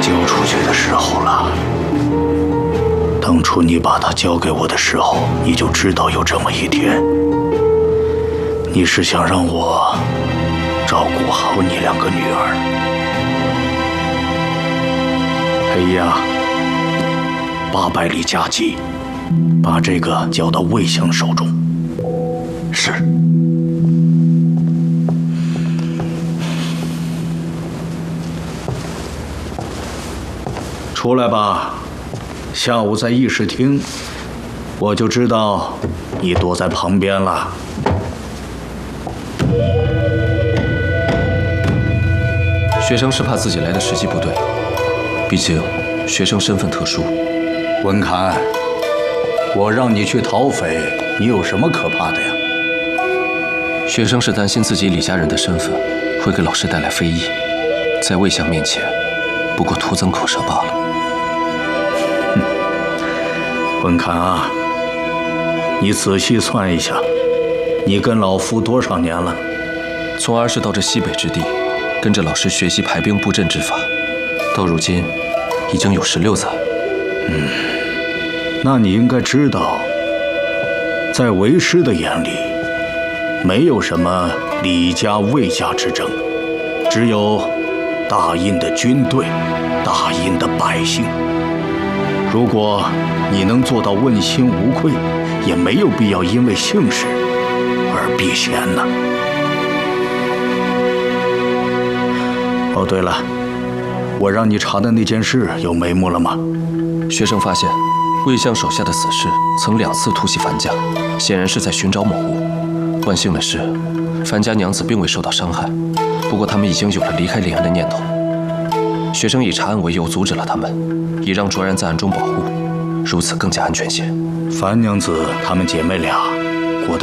交出去的时候了。当初你把她交给我的时候，你就知道有这么一天。你是想让我照顾好你2个女儿。黑呀，800里加急，把这个交到魏相手中。是。出来吧，下午在议事厅，我就知道你躲在旁边了。 学生是怕自己来的时机不对，毕竟学生身份特殊。 文侃，我让你去讨匪，你有什么可怕的呀？ 学生是担心自己李家人的身份会给老师带来非议，在魏相面前，不过徒增口舌罢了。 文侃啊，你仔细算一下，你跟老夫多少年了？ 从儿时到这西北之地，跟着老师学习排兵布阵之法，到如今已经有16载。 那你应该知道，在为师的眼里，没有什么李家魏家之争，只有大印的军队，大印的百姓。如果你能做到问心无愧，也没有必要因为姓氏而避嫌呢。哦，对了，我让你查的那件事有眉目了吗？ 学生发现，魏相手下的死士曾2次突袭樊家，显然是在寻找某物。万幸的是，樊家娘子并未受到伤害，不过他们已经有了离开临安的念头。学生以查案为由阻止了他们，以让卓然在暗中保护，如此更加安全些。 樊娘子她们姐妹俩